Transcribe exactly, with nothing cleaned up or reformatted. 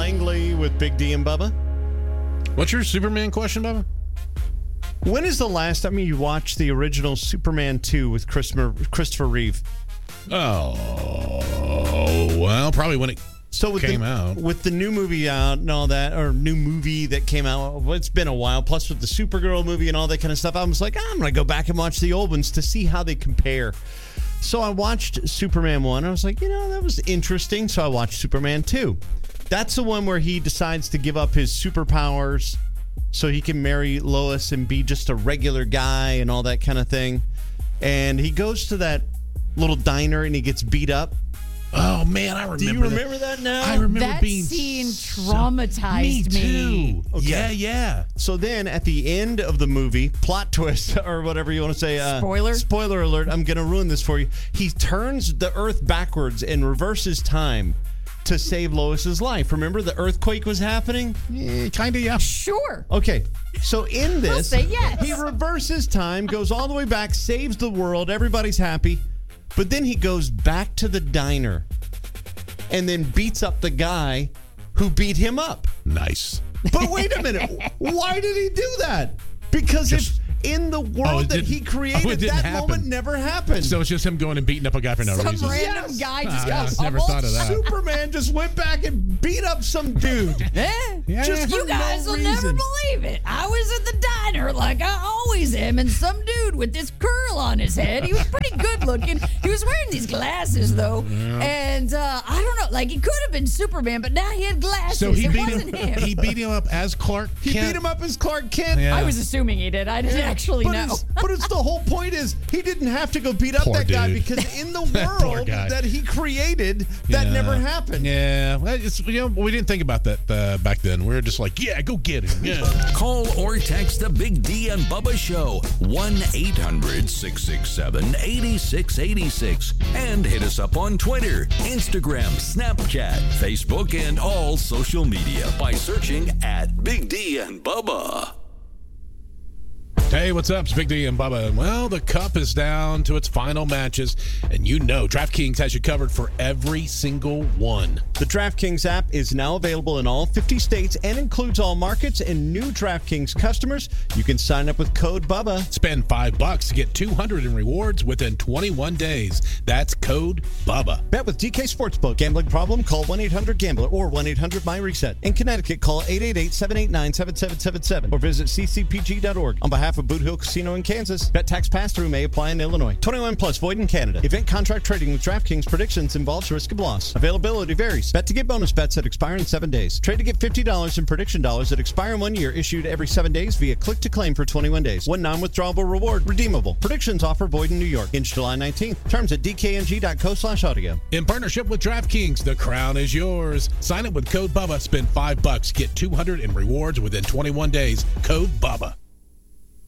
Langley with Big D and Bubba. What's your Superman question, Bubba? When is the last time you watched the original Superman two with Christopher Reeve? Oh, well, probably when it so with came the, out. With the new movie out and all that, or new movie that came out, well, it's been a while, plus with the Supergirl movie and all that kind of stuff, I was like, I'm going to go back and watch the old ones to see how they compare. So I watched Superman one. I was like, you know, that was interesting. So I watched Superman two. That's the one where he decides to give up his superpowers so he can marry Lois and be just a regular guy and all that kind of thing. And he goes to that little diner and he gets beat up. Oh, man, I remember Do you remember that, that now? I remember that being scene so, traumatized me. me. Too. Okay. Yeah, yeah. So then at the end of the movie, plot twist or whatever you want to say. Uh, Spoiler? Spoiler alert. I'm going to ruin this for you. He turns the earth backwards and reverses time to save Lois's life. Remember the earthquake was happening? Yeah, kind of, yeah. Sure. Okay. So in this, say yes. he reverses time, goes all the way back, saves the world. Everybody's happy. But then he goes back to the diner and then beats up the guy who beat him up. Nice. But wait a minute. Why did he do that? Because Just- if in the world Oh, it that didn't- he created, oh, it didn't that happen. moment never happened. So it's just him going and beating up a guy for no Some reason. random Yes. guy just Ah, got I never pummeled. thought of that. Superman just went back and beat up some dude. Eh? Yeah. Just for You guys no will never reason. believe it. I was at the diner like I always am, and some dude with this curl on his head. He was pretty good looking. He was wearing these glasses though, and uh, I don't know, like he could have been Superman, but now he had glasses. So he it beat wasn't him. him. He beat him up as Clark He Kent. beat him up as Clark Kent. Yeah. I was assuming he did. I didn't actually but know. It's, but it's the whole point is he didn't have to go beat up Poor that guy dude. because in the That poor world guy. that he created, that Yeah. never happened. Yeah, well, it's, you know, we didn't think about that uh, back then. We were just like, yeah, go get him. Yeah. Call or text the Big D and Bubba Show, one eight hundred six six seven eight six eight six. And hit us up on Twitter, Instagram, Snapchat, Facebook, and all social media by searching at Big D and Bubba. Hey, what's up? It's Big D and Bubba. Well, the Cup is down to its final matches, and you know DraftKings has you covered for every single one. The DraftKings app is now available in all fifty states and includes all markets. And new DraftKings customers, you can sign up with code BUBBA. Spend five bucks to get two hundred in rewards within twenty-one days. That's code BUBBA. Bet with D K Sportsbook. Gambling problem? Call one eight hundred gambler or one eight hundred my reset. In Connecticut, call eight eight eight, seven eight nine, seven seven seven seven or visit c c p g dot org. On behalf of Boot Hill Casino in Kansas, bet tax pass-through may apply in Illinois. twenty-one plus void in Canada. Event contract trading with DraftKings predictions involves risk of loss. Availability varies. Bet to get bonus bets that expire in seven days. Trade to get fifty dollars in prediction dollars that expire in one year, issued every seven days via click to claim for twenty-one days. One non-withdrawable reward redeemable. Predictions offer void in New York. Ends July nineteenth. Terms at d k n g dot co slash audio. In partnership with DraftKings, the crown is yours. Sign up with code BUBBA. Spend five bucks. Get two hundred in rewards within twenty-one days. Code BUBBA.